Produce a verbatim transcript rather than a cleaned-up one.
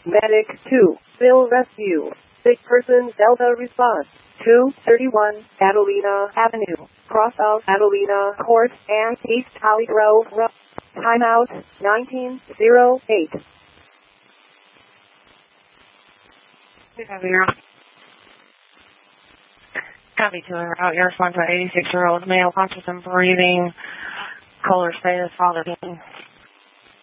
Medic two, Bill Rescue. Sick person Delta response. two thirty-one Adelina Avenue, cross of Adelina Court and East Holly Grove Road. Timeout nineteen oh eight. Copy to out your response to eighty-six-year-old male conscious and breathing. Caller status, father